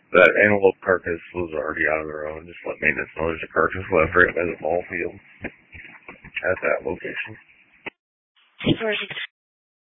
That antelope carcass was already out of the road. Just let maintenance know there's a carcass left right by the ball field at that location.